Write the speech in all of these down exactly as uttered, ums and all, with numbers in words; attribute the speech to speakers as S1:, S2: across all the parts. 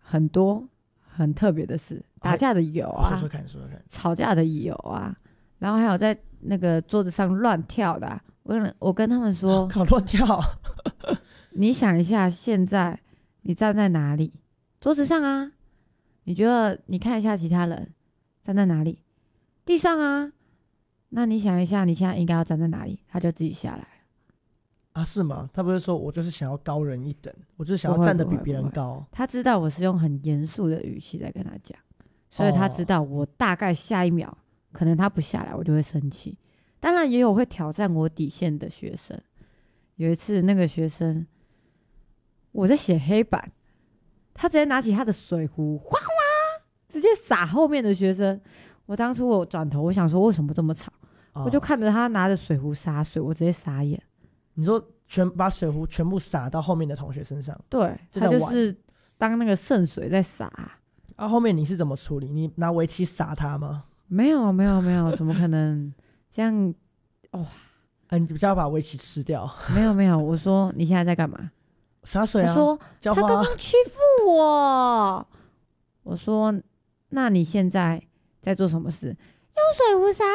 S1: 很多很特别的事，打架的有啊，
S2: 说说看，说说看，
S1: 吵架的有啊，然后还有在那个桌子上乱跳的、啊。我跟我跟他们说，
S2: 搞乱跳。
S1: 你想一下，现在你站在哪里？桌子上啊。你觉得你看一下其他人站在哪里？地上啊。那你想一下，你现在应该要站在哪里？他就自己下来了。
S2: 啊，是吗？他不是说我就是想要高人一等，我就是想要站得比别人高。
S1: 他知道我是用很严肃的语气在跟他讲，所以他知道我大概下一秒、哦、可能他不下来，我就会生气。当然也有会挑战我底线的学生。有一次那个学生，我在写黑板，他直接拿起他的水壶，哗哗，直接洒后面的学生。我当初我转头，我想说为什么这么吵、哦、我就看着他拿着水壶洒水，我直接傻眼。
S2: 你说全把水壶全部洒到后面的同学身上？
S1: 对，就他就是当那个圣水在洒。
S2: 啊，后面你是怎么处理？你拿围棋洒他吗？
S1: 没有没有没有，怎么可能这样？哇、哦
S2: 啊！你比较把围棋吃掉？
S1: 没有没有，我说你现在在干嘛？
S2: 洒水啊！
S1: 他说他刚刚欺负我。我说那你现在在做什么事？用水壶洒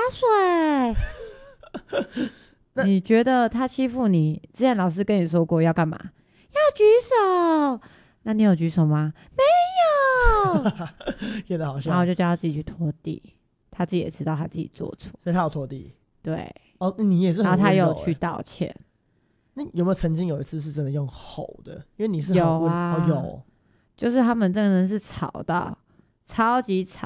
S1: 水。你觉得他欺负你？之前老师跟你说过要干嘛？要举手。那你有举手吗？没有。
S2: 现在好像。
S1: 然后我就叫他自己去拖地，他自己也知道他自己做错，
S2: 所以他有拖地。
S1: 对。
S2: 哦，你也是很温柔。
S1: 然后他有去道歉。
S2: 那有没有曾经有一次是真的用吼的？因为你是很
S1: 有啊、
S2: 哦，有，
S1: 就是他们真的是吵到超级吵。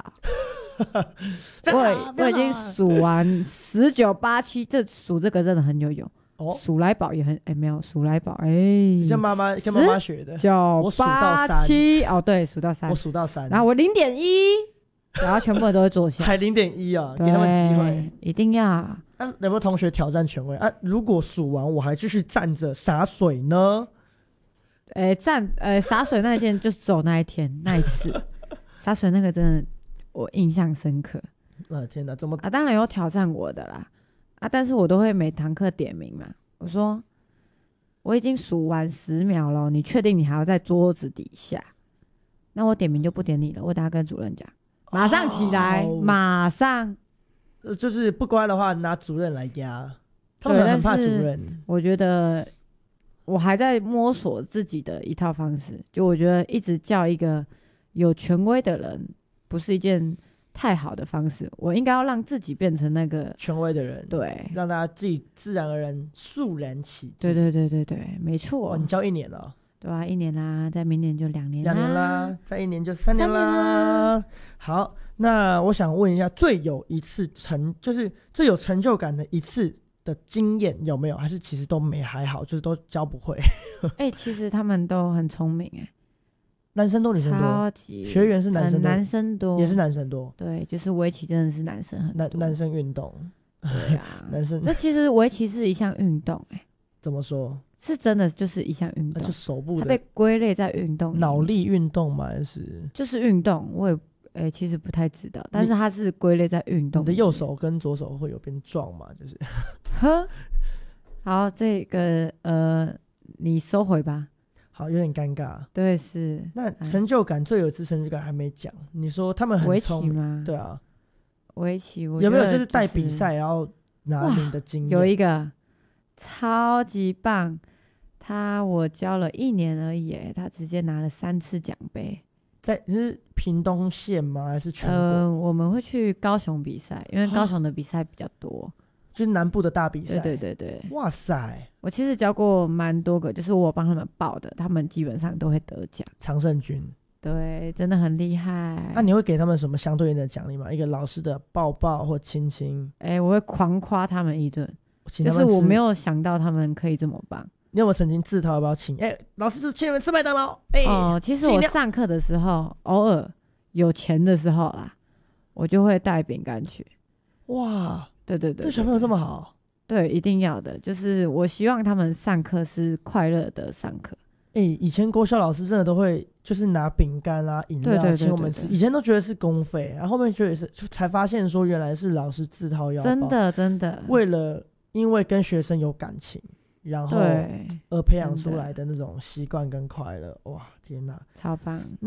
S1: 我我已经数完十九八七，这数这个真的很有用。哦，数来宝也很哎、欸，没有数来宝哎，
S2: 像妈妈跟妈妈学的。
S1: 九八七哦，对，数到三，
S2: 我数到三，
S1: 然后我零点一，然后全部人都会坐下，
S2: 还零点一啊，给他们机会，
S1: 一定要。
S2: 那、啊、有没有同学挑战权威啊？如果数完我还继续站着洒水呢？
S1: 哎、欸，站呃洒水那一件就走那一天那一次，洒水那个真的我印象深刻。
S2: 啊天哪，怎么
S1: 啊？当然有挑战我的啦，啊，但是我都会每堂课点名嘛。我说我已经数完十秒了，你确定你还要在桌子底下？那我点名就不点你了，我等下跟主任讲，马上起来，哦、马上。
S2: 就是不乖的话，拿主任来压。他们很怕主任。
S1: 我觉得我还在摸索自己的一套方式，就我觉得一直叫一个有权威的人，不是一件太好的方式。我应该要让自己变成那个
S2: 权威的人，对，让大家自己自然而然肃然起敬。
S1: 对对对对对，没错。
S2: 哦，你教一年了。
S1: 对啊，一年啦，再明年就两年啦，
S2: 两年啦，再一年就三年啦。三年啦。好，那我想问一下，最有一次成就是最有成就感的一次的经验有没有？还是其实都没还好，就是都教不会？
S1: 哎、欸，其实他们都很聪明哎、欸，
S2: 男生多女生多？
S1: 超级
S2: 学员是男生多，
S1: 男生多
S2: 也是男生多。
S1: 对，就是围棋真的是男生很多，
S2: 男男生运动。
S1: 对啊，
S2: 男生。
S1: 这其实围棋是一项运动哎、欸。
S2: 怎么说？
S1: 是真的就是一项运动，
S2: 就手部的，
S1: 它被归类在运动，
S2: 脑力运动吗？还是
S1: 就是运动？我也诶、欸，其实不太知道，但是它是归类在运动。
S2: 你的右手跟左手会有变壮吗？就是
S1: 呵，好，这个呃，你收回吧。
S2: 好，有点尴尬。
S1: 对，是。
S2: 那成就感、哎、最有一次成就感还没讲，你说他们很聪明吗？对啊，
S1: 围棋、就是、
S2: 有没有就是带比赛然后拿名的经验？
S1: 有一个。超级棒，他我教了一年而已，他直接拿了三次奖杯。
S2: 在是屏东县吗？还是全国？
S1: 呃，我们会去高雄比赛，因为高雄的比赛比较多，
S2: 就是南部的大比赛。
S1: 对对对对。
S2: 哇塞！
S1: 我其实教过蛮多个，就是我帮他们报的，他们基本上都会得奖。
S2: 常胜军。
S1: 对，真的很厉害。
S2: 那、啊、你会给他们什么相对应的奖励吗？一个老师的抱抱或亲亲？
S1: 哎、欸，我会狂夸他们一顿。就是我没有想到他们可以这么棒。
S2: 你有没有曾经自掏腰包请？哎、欸，老师，就请你们吃麦当劳。哎、欸，
S1: 哦，其实我上课的时候，偶尔有钱的时候啦，我就会带饼干去。
S2: 哇，
S1: 对对 对, 对，
S2: 对小朋友这么好？
S1: 对，一定要的。就是我希望他们上课是快乐的上课。
S2: 哎、欸，以前国小老师真的都会就是拿饼干啊、饮料请我们吃，以前都觉得是公费，然后后面觉得是才发现说原来是老师自掏腰包，
S1: 真的真的
S2: 为了。因为跟学生有感情，然后而培养出来的那种习惯跟快乐，哇，天哪，
S1: 超棒！